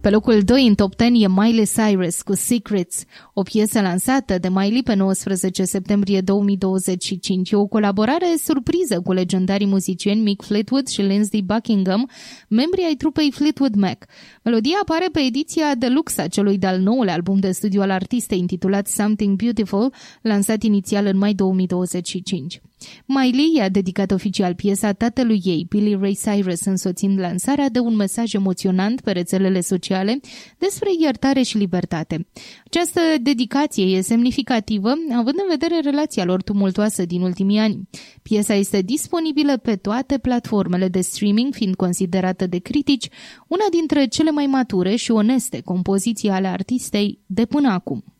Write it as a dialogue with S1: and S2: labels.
S1: Pe locul 2 în top 10 e Miley Cyrus cu Secrets, o piesă lansată de Miley pe 19 septembrie 2025. E o colaborare surpriză cu legendarii muzicieni Mick Fleetwood și Lindsey Buckingham, membrii ai trupei Fleetwood Mac. Melodia apare pe ediția deluxe a celui de-al nouălea album de studiu al artistei intitulat Something Beautiful, lansat inițial în mai 2025. Miley i-a dedicat oficial piesa tatălui ei, Billy Ray Cyrus, însoțind lansarea de un mesaj emoționant pe rețelele sociale despre iertare și libertate. Această dedicație e semnificativă, având în vedere relația lor tumultoasă din ultimii ani. Piesa este disponibilă pe toate platformele de streaming, fiind considerată de critici una dintre cele mai mature și oneste compoziții ale artistei de până acum.